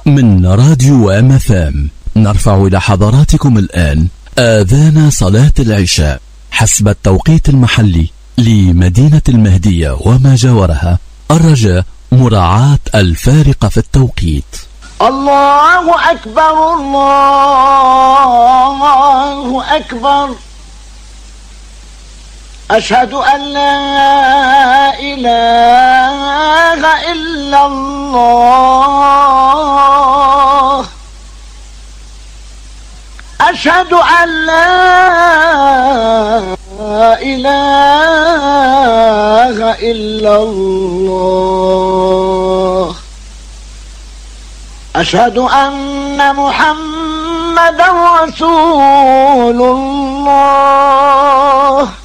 من راديو MFM نرفع إلى حضراتكم الآن آذان صلاة العشاء حسب التوقيت المحلي لمدينة المهدية وما جاورها، الرجاء مراعاة الفارق في التوقيت. الله أكبر الله أكبر، أشهد أن لا إله إلا الله، أشهد أن لا إله إلا الله، أشهد أن محمدا رسول الله.